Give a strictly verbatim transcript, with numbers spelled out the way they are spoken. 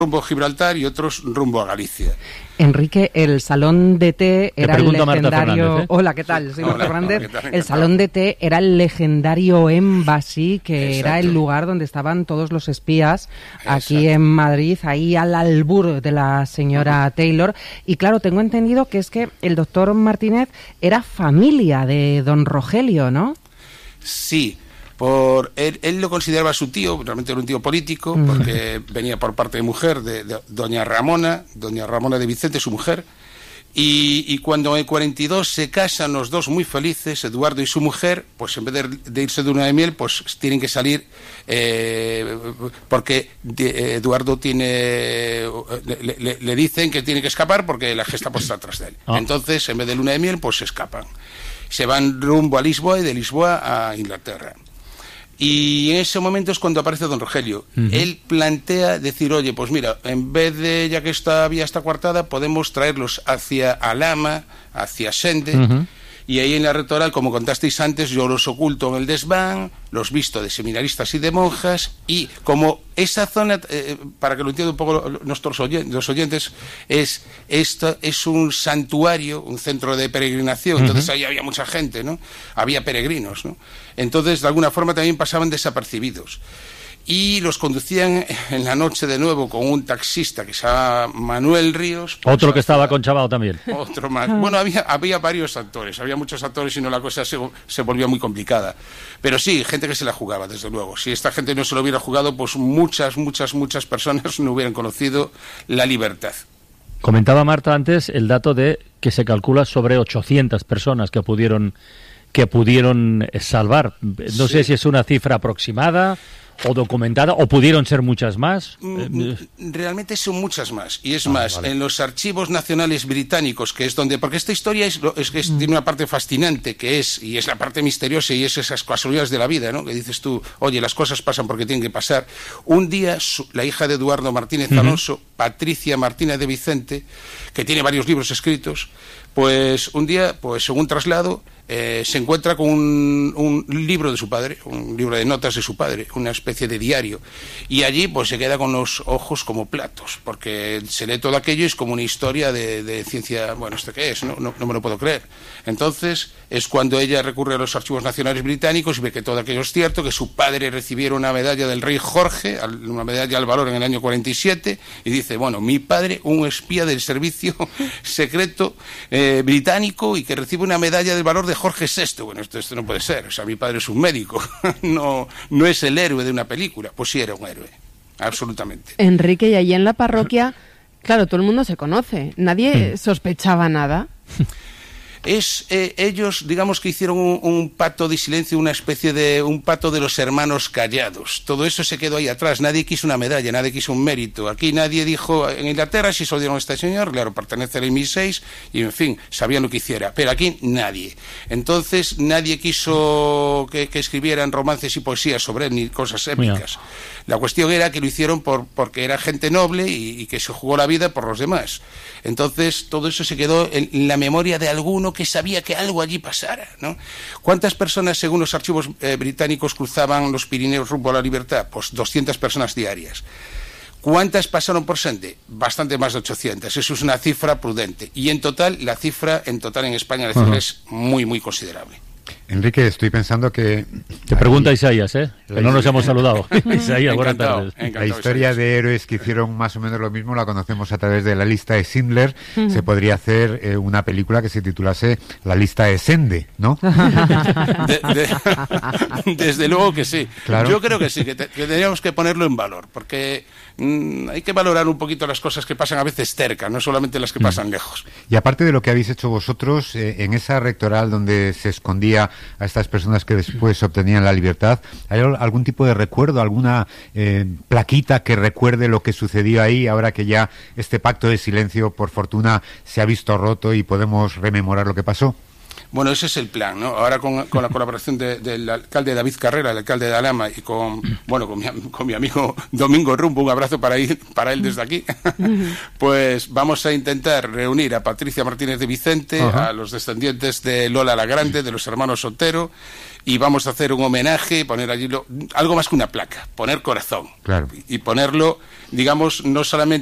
rumbo a Gibraltar y otros rumbo a Galicia. Enrique, el salón de té era el legendario... ¿eh? Hola, ¿qué tal? Soy Marta Fernández. Hola, el salón de té era el legendario Embassy, que Exacto. era el lugar donde estaban todos los espías aquí Exacto. en Madrid, ahí al albur de la señora uh-huh. Taylor. Y claro, tengo entendido que es que el doctor Martínez era familia de don Rogelio, ¿no? Sí. Por él, él lo consideraba su tío, realmente era un tío político, porque mm. venía por parte de mujer, de, de doña Ramona, doña Ramona de Vicente, su mujer, y, y cuando en el cuarenta y dos se casan los dos muy felices, Eduardo y su mujer, pues en vez de, de irse de luna de miel, pues tienen que salir, eh, porque de, Eduardo tiene, le, le, le dicen que tiene que escapar porque la Gestapo está atrás de él. Oh. Entonces, en vez de luna de miel, pues se escapan. Se van rumbo a Lisboa y de Lisboa a Inglaterra. Y en ese momento es cuando aparece don Rogelio. Uh-huh. Él plantea decir, oye, pues mira, en vez de, ya que esta vía está coartada, podemos traerlos hacia Alhama, hacia Sende, uh-huh. y ahí en la rectoral, como contasteis antes, yo los oculto en el desván, los visto de seminaristas y de monjas, y como esa zona, eh, para que lo entiendan un poco nuestros oyentes, los oyentes, es esto es un santuario, un centro de peregrinación, uh-huh. entonces ahí había mucha gente, ¿no? Había peregrinos, ¿no? Entonces, de alguna forma también pasaban desapercibidos. Y los conducían en la noche de nuevo con un taxista que se llama Manuel Ríos. Pues otro que estaba con Chabao también. Otro más. Bueno, había, había varios actores, había muchos actores y no la cosa se, se volvía muy complicada. Pero sí, gente que se la jugaba, desde luego. Si esta gente no se lo hubiera jugado, pues muchas, muchas, muchas personas no hubieran conocido la libertad. Comentaba Marta antes el dato de que se calcula sobre ochocientas personas que pudieron... que pudieron salvar. No sí. sé si es una cifra aproximada o documentada, o pudieron ser muchas más. Realmente son muchas más. Y es ah, más, vale. en los archivos nacionales británicos, que es donde... Porque esta historia es, es que es, mm. tiene una parte fascinante, que es, y es la parte misteriosa, y es esas casualidades de la vida, ¿no? Que dices tú, oye, las cosas pasan porque tienen que pasar. Un día, su, la hija de Eduardo Martínez Alonso, uh-huh. Patricia Martínez de Vicente, que tiene varios libros escritos, pues un día, pues según traslado, eh, se encuentra con un, un libro de su padre, un libro de notas de su padre, una especie de diario, y allí pues se queda con los ojos como platos, porque se lee todo aquello y es como una historia de, de ciencia, bueno, ¿esto qué es? No, no, no me lo puedo creer. Entonces es cuando ella recurre a los archivos nacionales británicos y ve que todo aquello es cierto, que su padre recibiera una medalla del rey Jorge, una medalla al valor en el año cuarenta y siete, y dice, bueno, mi padre, un espía del servicio secreto eh, británico y que recibe una medalla del valor de Jorge sexto. Bueno, esto, esto no puede ser, o sea, mi padre es un médico, no, no es el héroe de una película. Pues sí era un héroe, absolutamente. Enrique, y allí en la parroquia, claro, todo el mundo se conoce, nadie sospechaba nada. Es eh, ellos, digamos que hicieron un, un pacto de silencio, una especie de un pacto de los hermanos callados. Todo eso se quedó ahí atrás. Nadie quiso una medalla, nadie quiso un mérito. Aquí nadie dijo, en Inglaterra sí se lo dieron a este señor, claro, pertenece al M I seis y en fin, sabían lo que hiciera. Pero aquí nadie. Entonces nadie quiso que, que escribieran romances y poesías sobre él ni cosas épicas. Mira. La cuestión era que lo hicieron por porque era gente noble y, y que se jugó la vida por los demás. Entonces todo eso se quedó en, en la memoria de alguno que sabía que algo allí pasara, ¿no? ¿Cuántas personas, según los archivos eh, británicos, cruzaban los Pirineos rumbo a la libertad? Pues doscientas personas diarias. ¿Cuántas pasaron por Sende? Bastante más de ochocientas. Eso es una cifra prudente. Y en total, la cifra en total en España la cifra uh-huh. es muy, muy considerable. Enrique, estoy pensando que... Te pregunta Isaías, ¿eh? Que no nos hemos saludado. Isaías, buenas tardes. La historia de héroes que hicieron más o menos lo mismo la conocemos a través de la lista de Schindler. Uh-huh. Se podría hacer eh, una película que se titulase La lista de Sende, ¿no? de, de, desde luego que sí. ¿Claro? Yo creo que sí, que, te, que tendríamos que ponerlo en valor, porque mmm, hay que valorar un poquito las cosas que pasan a veces cerca, no solamente las que pasan uh-huh. lejos. Y aparte de lo que habéis hecho vosotros, eh, en esa rectoral donde se escondía a estas personas que después obtenían la libertad, ¿hay algún tipo de recuerdo, alguna eh, plaquita que recuerde lo que sucedió ahí, ahora que ya este pacto de silencio, por fortuna, se ha visto roto y podemos rememorar lo que pasó? Bueno, ese es el plan, ¿no? Ahora con, con la colaboración de, del alcalde David Carrera, el alcalde de Alhama, y con, bueno, con mi, con mi amigo Domingo Rumbo, un abrazo para, ir, para él desde aquí, pues vamos a intentar reunir a Patricia Martínez de Vicente, uh-huh. a los descendientes de Lola la Grande, de los hermanos Otero, y vamos a hacer un homenaje, poner allí lo, algo más que una placa, poner corazón. Claro. Y ponerlo, digamos, no solamente